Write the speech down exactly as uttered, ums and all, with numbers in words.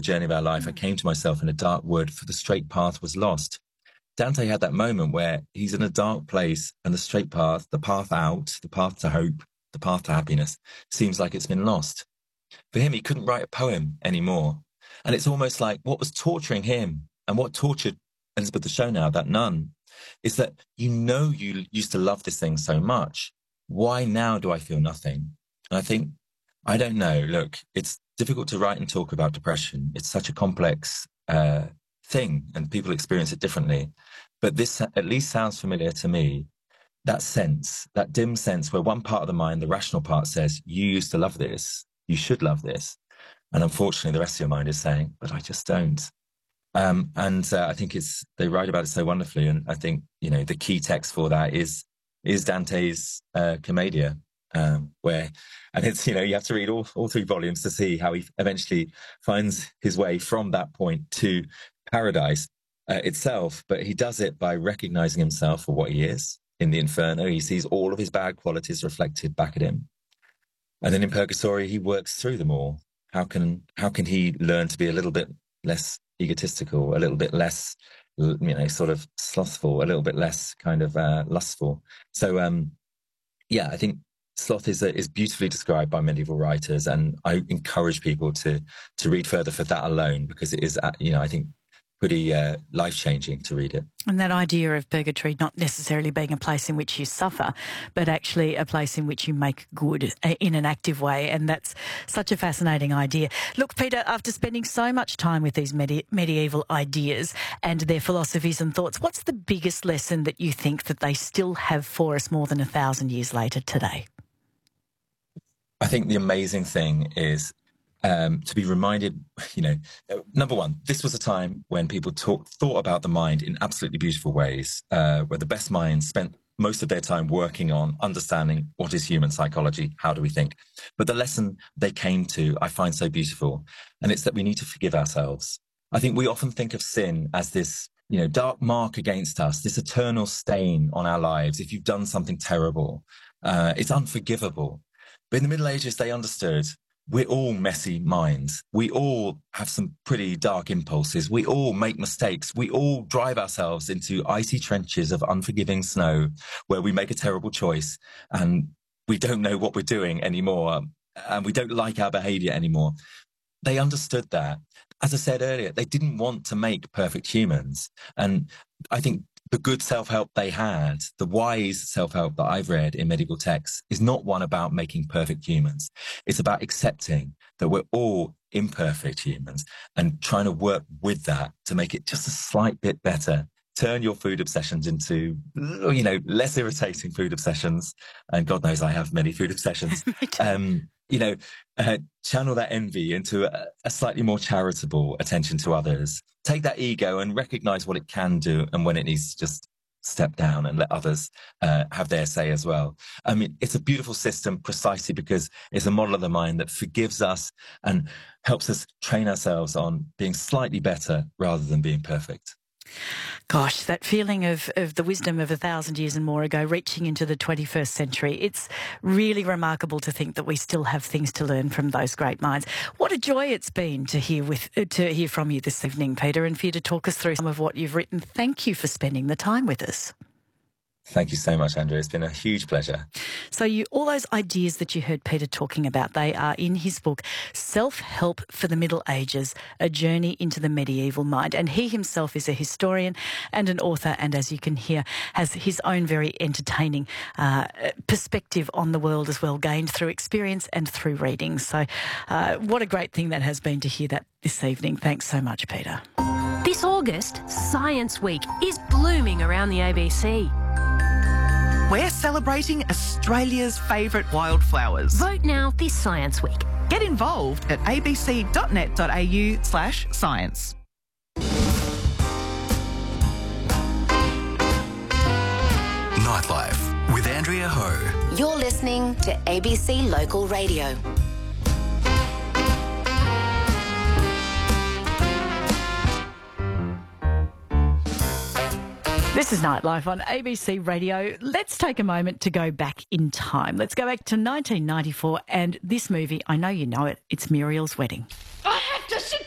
journey of our life, I came to myself in a dark wood, for the straight path was lost. Dante had that moment where he's in a dark place and the straight path, the path out, the path to hope, the path to happiness seems like it's been lost. For him, he couldn't write a poem anymore. And it's almost like what was torturing him and what tortured Elizabeth the Show-Now, that nun, is that you know you used to love this thing so much. Why now do I feel nothing? And I think, I don't know, look, it's difficult to write and talk about depression. It's such a complex uh, thing and people experience it differently. But this at least sounds familiar to me. That sense, that dim sense where one part of the mind, the rational part, says, you used to love this, you should love this. And unfortunately, the rest of your mind is saying, but I just don't. Um, and uh, I think it's, they write about it so wonderfully. And I think, you know, the key text for that is, is Dante's uh, Commedia, um, where, and it's, you know, you have to read all, all three volumes to see how he eventually finds his way from that point to paradise uh, itself. But he does it by recognizing himself for what he is. In the Inferno, he sees all of his bad qualities reflected back at him. And then in Purgatory, he works through them all. How can, how can he learn to be a little bit less egotistical, a little bit less, you know, sort of slothful, a little bit less kind of uh, lustful? So, um, yeah, I think sloth is is beautifully described by medieval writers, and I encourage people to to read further for that alone, because it is, uh, you know, I think pretty uh, life-changing to read it. And that idea of purgatory not necessarily being a place in which you suffer, but actually a place in which you make good in an active way. And that's such a fascinating idea. Look, Peter, after spending so much time with these medi- medieval ideas and their philosophies and thoughts, what's the biggest lesson that you think that they still have for us more than a thousand years later today? I think the amazing thing is Um, to be reminded, you know, number one, this was a time when people talk, thought about the mind in absolutely beautiful ways, uh, where the best minds spent most of their time working on understanding what is human psychology, how do we think. But the lesson they came to, I find so beautiful, and it's that we need to forgive ourselves. I think we often think of sin as this, you know, dark mark against us, this eternal stain on our lives. If you've done something terrible, uh, it's unforgivable. But in the Middle Ages, they understood we're all messy minds. We all have some pretty dark impulses. We all make mistakes. We all drive ourselves into icy trenches of unforgiving snow where we make a terrible choice and we don't know what we're doing anymore and we don't like our behavior anymore. They understood that. As I said earlier, they didn't want to make perfect humans. And I think the good self-help they had, the wise self-help that I've read in medieval texts, is not one about making perfect humans. It's about accepting that we're all imperfect humans and trying to work with that to make it just a slight bit better. Turn your food obsessions into, you know, less irritating food obsessions. And God knows I have many food obsessions. um, you know, uh, channel that envy into a, a slightly more charitable attention to others. Take that ego and recognize what it can do and when it needs to just step down and let others uh, have their say as well. I mean, it's a beautiful system precisely because it's a model of the mind that forgives us and helps us train ourselves on being slightly better rather than being perfect. Gosh, that feeling of, of the wisdom of a thousand years and more ago reaching into the twenty-first century, it's really remarkable to think that we still have things to learn from those great minds. What a joy it's been to hear with to hear from you this evening, Peter, and for you to talk us through some of what you've written. Thank you for spending the time with us. Thank you so much, Andrew. It's been a huge pleasure. So you, all those ideas that you heard Peter talking about, they are in his book, Self-Help for the Middle Ages, A Journey into the Medieval Mind. And he himself is a historian and an author, and as you can hear, has his own very entertaining uh, perspective on the world as well, gained through experience and through reading. So uh, what a great thing that has been to hear that this evening. Thanks so much, Peter. This August, Science Week is blooming around the A B C. We're celebrating Australia's favourite wildflowers. Vote now this Science Week. Get involved at abc.net.au slash science. Nightlife with Andrea Ho. You're listening to A B C Local Radio. This is Nightlife on A B C Radio. Let's take a moment to go back in time. Let's go back to nineteen ninety-four and this movie, I know you know it, it's Muriel's Wedding. I have to sit